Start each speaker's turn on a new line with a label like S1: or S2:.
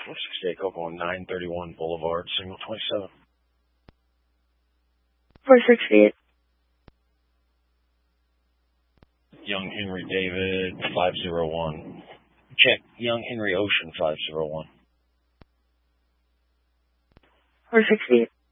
S1: 468 Coco, 931 Boulevard, signal 27.
S2: 468.
S1: Young Henry David, 501. Check Young Henry Ocean, 501.
S2: 468.